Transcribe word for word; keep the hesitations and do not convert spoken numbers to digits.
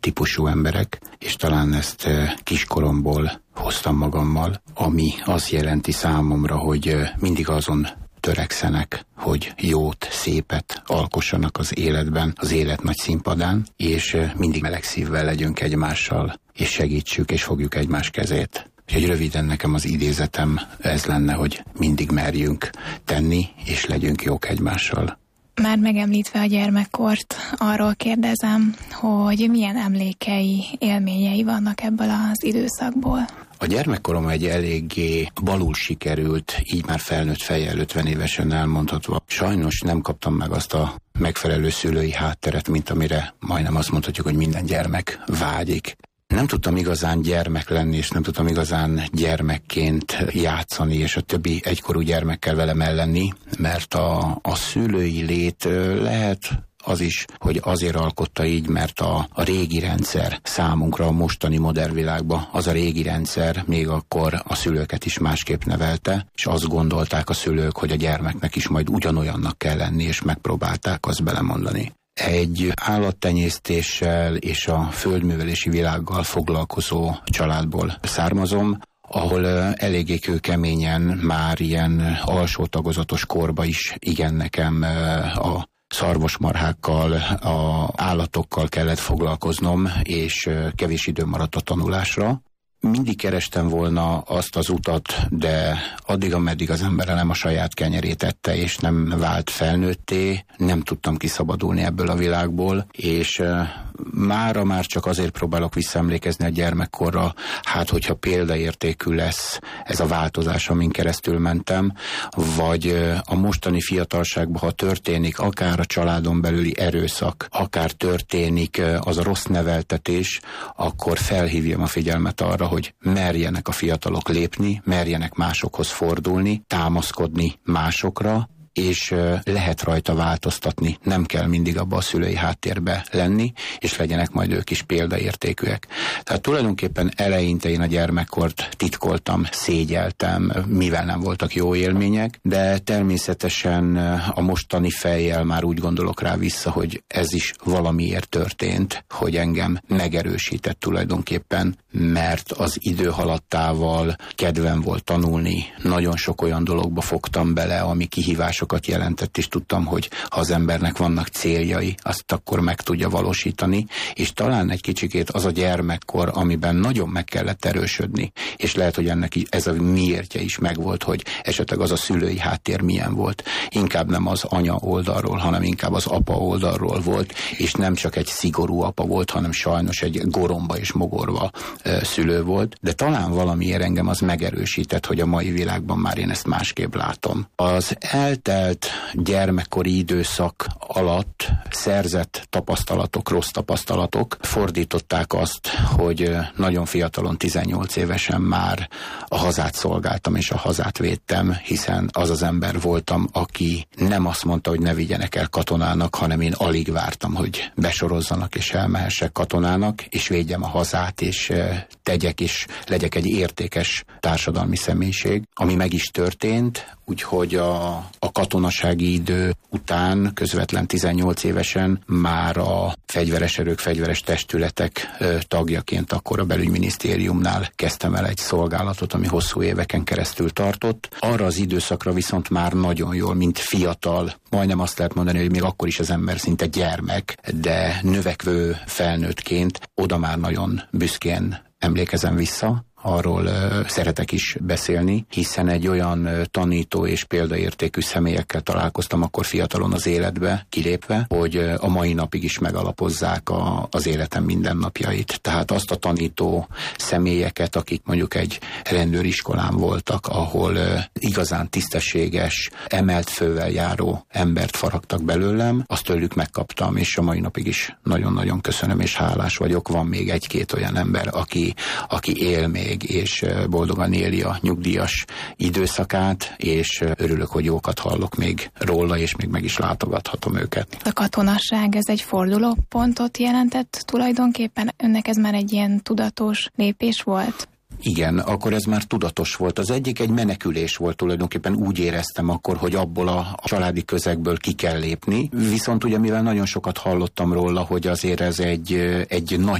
típusú emberek, és talán ezt kiskoromból hoztam magammal, ami azt jelenti számomra, hogy mindig azon törekszenek, hogy jót, szépet alkossanak az életben, az élet nagy színpadán, és mindig meleg szívvel legyünk egymással, és segítsük, és fogjuk egymás kezét. Úgyhogy röviden nekem az idézetem ez lenne, hogy mindig merjünk tenni, és legyünk jók egymással. Már megemlítve a gyermekkort, arról kérdezem, hogy milyen emlékei, élményei vannak ebből az időszakból. A gyermekkorom egy eléggé balul sikerült, így már felnőtt fejjel, ötven évesen elmondhatva. Sajnos nem kaptam meg azt a megfelelő szülői hátteret, mint amire majdnem azt mondhatjuk, hogy minden gyermek vágyik. Nem tudtam igazán gyermek lenni, és nem tudtam igazán gyermekként játszani, és a többi egykorú gyermekkel velem ellenni, mert a, a szülői lét lehet az is, hogy azért alkotta így, mert a, a régi rendszer számunkra a mostani modern világban, az a régi rendszer még akkor a szülőket is másképp nevelte, és azt gondolták a szülők, hogy a gyermeknek is majd ugyanolyannak kell lenni, és megpróbálták azt belemondani. Egy állattenyésztéssel és a földművelési világgal foglalkozó családból származom, ahol eléggé kőkeményen már ilyen alsó tagozatos korba is igen nekem a szarvasmarhákkal, a állatokkal kellett foglalkoznom, és kevés idő maradt a tanulásra. Mindig kerestem volna azt az utat, de addig, ameddig az ember nem a saját kenyerét ette, és nem vált felnőtté, nem tudtam kiszabadulni ebből a világból, és uh, mára már csak azért próbálok visszaemlékezni a gyermekkorra, hát hogyha példaértékű lesz ez a változás, amin keresztül mentem, vagy uh, a mostani fiatalságban, ha történik akár a családon belüli erőszak, akár történik uh, az a rossz neveltetés, akkor felhívjam a figyelmet arra, hogy merjenek a fiatalok lépni, merjenek másokhoz fordulni, támaszkodni másokra, és lehet rajta változtatni. Nem kell mindig abba a szülői háttérbe lenni, és legyenek majd ők is példaértékűek. Tehát tulajdonképpen eleinte én a gyermekkort titkoltam, szégyeltem, mivel nem voltak jó élmények, de természetesen a mostani fejjel már úgy gondolok rá vissza, hogy ez is valamiért történt, hogy engem megerősített tulajdonképpen, mert az idő haladtával kedvem volt tanulni, nagyon sok olyan dologba fogtam bele, ami kihívás sokat jelentett, és tudtam, hogy ha az embernek vannak céljai, azt akkor meg tudja valósítani, és talán egy kicsikét az a gyermekkor, amiben nagyon meg kellett erősödni, és lehet, hogy ennek ez a miértje is megvolt, hogy esetleg az a szülői háttér milyen volt. Inkább nem az anya oldalról, hanem inkább az apa oldalról volt, és nem csak egy szigorú apa volt, hanem sajnos egy goromba és mogorva e, szülő volt, de talán valamiért engem az megerősített, hogy a mai világban már én ezt másképp látom. Az eltelt gyermekkori időszak alatt szerzett tapasztalatok, rossz tapasztalatok fordították azt, hogy nagyon fiatalon, tizennyolc évesen már a hazát szolgáltam és a hazát védtem, hiszen az az ember voltam, aki nem azt mondta, hogy ne vigyenek el katonának, hanem én alig vártam, hogy besorozzanak és elmehessek katonának, és védjem a hazát, és tegyek, és legyek egy értékes társadalmi személyiség, ami meg is történt, úgyhogy a, a katonasági idő után, közvetlen tizennyolc évesen már a fegyveres erők, fegyveres testületek ö, tagjaként akkor a belügyminisztériumnál kezdtem el egy szolgálatot, ami hosszú éveken keresztül tartott. Arra az időszakra viszont már nagyon jól, mint fiatal, majdnem azt lehet mondani, hogy még akkor is az ember szinte gyermek, de növekvő felnőttként oda már nagyon büszkén emlékezem vissza. Arról uh, szeretek is beszélni, hiszen egy olyan uh, tanító és példaértékű személyekkel találkoztam akkor fiatalon az életbe kilépve, hogy uh, a mai napig is megalapozzák a, az életem mindennapjait. Tehát azt a tanító személyeket, akik mondjuk egy rendőriskolán voltak, ahol uh, igazán tisztességes, emelt fővel járó embert faragtak belőlem, azt tőlük megkaptam, és a mai napig is nagyon-nagyon köszönöm, és hálás vagyok. Van még egy-két olyan ember, aki, aki él még, és boldogan éli a nyugdíjas időszakát, és örülök, hogy jókat hallok még róla, és még meg is látogathatom őket. A katonasság, ez egy fordulópontot jelentett tulajdonképpen? Önnek ez már egy ilyen tudatos lépés volt? Igen, akkor ez már tudatos volt. Az egyik egy menekülés volt tulajdonképpen, úgy éreztem akkor, hogy abból a családi közegből ki kell lépni. Viszont ugye, mivel nagyon sokat hallottam róla, hogy azért ez egy, egy nagy